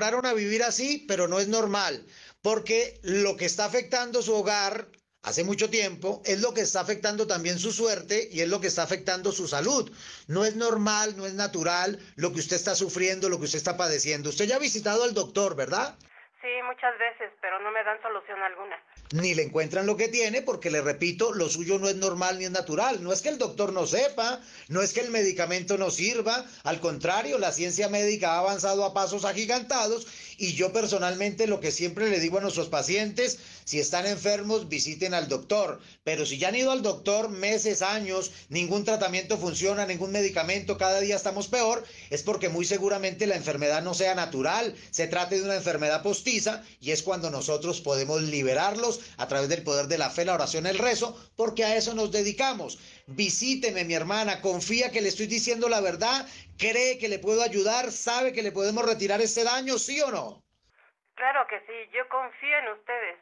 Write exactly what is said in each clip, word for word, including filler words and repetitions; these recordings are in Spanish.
acostumbraron a vivir así, pero no es normal, porque lo que está afectando su hogar hace mucho tiempo es lo que está afectando también su suerte y es lo que está afectando su salud. No es normal, no es natural lo que usted está sufriendo, lo que usted está padeciendo. Usted ya ha visitado al doctor, ¿verdad? Sí, muchas veces, pero no me dan solución alguna. Ni le encuentran lo que tiene, porque le repito, lo suyo no es normal ni es natural. No es que el doctor no sepa, no es que el medicamento no sirva, al contrario, la ciencia médica ha avanzado a pasos agigantados y yo personalmente lo que siempre le digo a nuestros pacientes, si están enfermos, visiten al doctor, pero si ya han ido al doctor meses, años, ningún tratamiento funciona, ningún medicamento, cada día estamos peor, es porque muy seguramente la enfermedad no sea natural, se trate de una enfermedad postiza y es cuando nosotros podemos liberarlos a través del poder de la fe, la oración, el rezo, porque a eso nos dedicamos. Visíteme, mi hermana, confía que le estoy diciendo la verdad, cree que le puedo ayudar, sabe que le podemos retirar este daño, ¿sí o no? Claro que sí, yo confío en ustedes.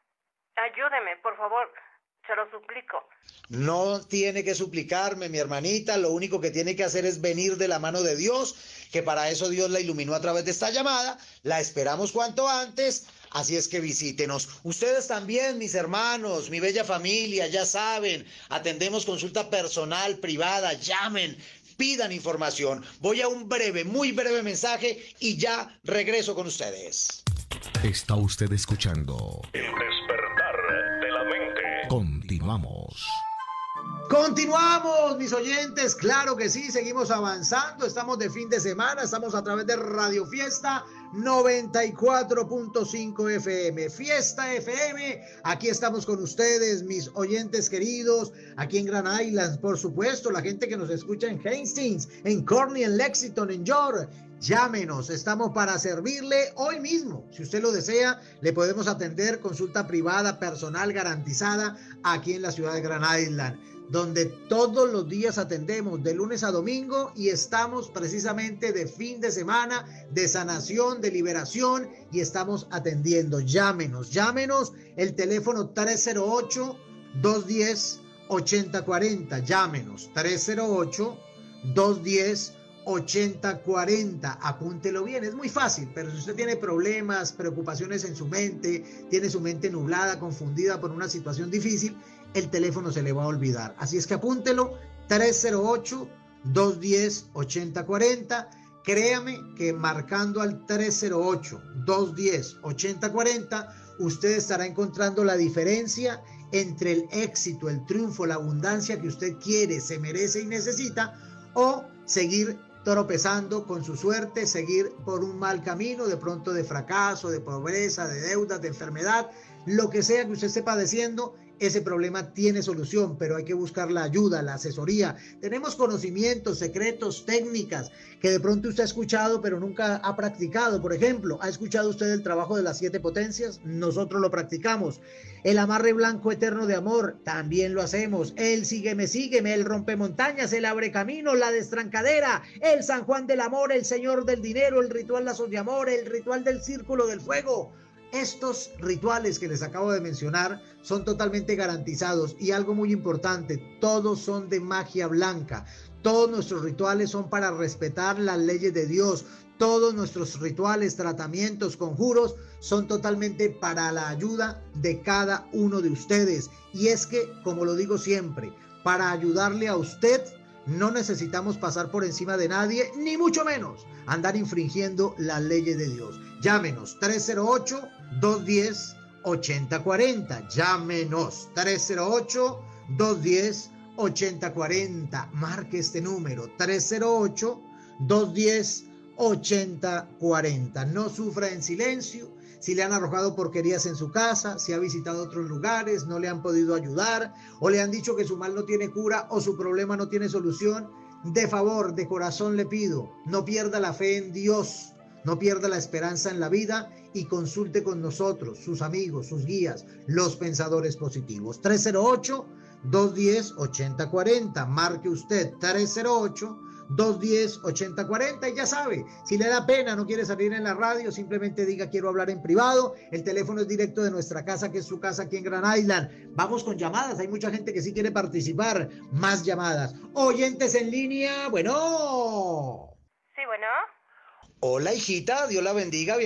Ayúdeme, por favor, se lo suplico. No tiene que suplicarme, mi hermanita, lo único que tiene que hacer es venir de la mano de Dios, que para eso Dios la iluminó a través de esta llamada, la esperamos cuanto antes. Así es que visítenos. Ustedes también, mis hermanos, mi bella familia, ya saben, atendemos consulta personal, privada, llamen, pidan información. Voy a un breve, muy breve mensaje y ya regreso con ustedes. Está usted escuchando El despertar de la mente. Continuamos. Continuamos, mis oyentes, claro que sí, seguimos avanzando, estamos de fin de semana, estamos a través de Radio Fiesta noventa y cuatro punto cinco F M, Fiesta F M, aquí estamos con ustedes, mis oyentes queridos, aquí en Grand Island, por supuesto, la gente que nos escucha en Hastings, en Corny, en Lexington, en York, llámenos, estamos para servirle hoy mismo, si usted lo desea, le podemos atender consulta privada, personal, garantizada, aquí en la ciudad de Grand Island, donde todos los días atendemos de lunes a domingo y estamos precisamente de fin de semana, de sanación, de liberación y estamos atendiendo. Llámenos, llámenos, el teléfono tres cero ocho, dos uno cero, ocho cero cuatro cero, llámenos, tres cero ocho, dos uno cero, ocho cero cuatro cero, apúntelo bien, es muy fácil, pero si usted tiene problemas, preocupaciones en su mente, tiene su mente nublada, confundida por una situación difícil, el teléfono se le va a olvidar. Así es que apúntelo, tres cero ocho, dos uno cero, ocho cero cuatro cero. Créame que marcando al tres cero ocho, dos uno cero, ocho cero cuatro cero, usted estará encontrando la diferencia entre el éxito, el triunfo, la abundancia que usted quiere, se merece y necesita, o seguir tropezando con su suerte, seguir por un mal camino, de pronto de fracaso, de pobreza, de deudas, de enfermedad, lo que sea que usted esté padeciendo. Ese problema tiene solución, pero hay que buscar la ayuda, la asesoría. Tenemos conocimientos, secretos, técnicas que de pronto usted ha escuchado, pero nunca ha practicado. Por ejemplo, ¿ha escuchado usted el trabajo de las siete potencias? Nosotros lo practicamos. El amarre blanco eterno de amor, también lo hacemos. El sígueme, sígueme, el rompemontañas, el abre camino, la destrancadera, el San Juan del amor, el señor del dinero, el ritual lazos de amor, el ritual del círculo del fuego. Estos rituales que les acabo de mencionar son totalmente garantizados y algo muy importante, todos son de magia blanca. Todos nuestros rituales son para respetar las leyes de Dios. Todos nuestros rituales, tratamientos, conjuros son totalmente para la ayuda de cada uno de ustedes. Y es que, como lo digo siempre, para ayudarle a usted no necesitamos pasar por encima de nadie, ni mucho menos andar infringiendo las leyes de Dios. Llámenos tres cero ocho, dos uno cero, ocho cero cuatro cero. Llámenos tres cero ocho, dos uno cero, ocho cero cuatro cero. Marque este número tres cero ocho, dos uno cero, ocho cero cuatro cero. No sufra en silencio. Si le han arrojado porquerías en su casa, si ha visitado otros lugares, no le han podido ayudar, o le han dicho que su mal no tiene cura o su problema no tiene solución, de favor, de corazón le pido, no pierda la fe en Dios, no pierda la esperanza en la vida y consulte con nosotros, sus amigos, sus guías, los pensadores positivos. tres cero ocho, dos uno cero, ocho cero cuatro cero. Marque usted tres cero ocho, dos uno cero, ocho cero cuatro cero y ya sabe, si le da pena, no quiere salir en la radio, simplemente diga quiero hablar en privado. El teléfono es directo de nuestra casa, que es su casa aquí en Grand Island. Vamos con llamadas, hay mucha gente que sí quiere participar. Más llamadas. Oyentes en línea, bueno. Sí, bueno. Hola, hijita, Dios la bendiga.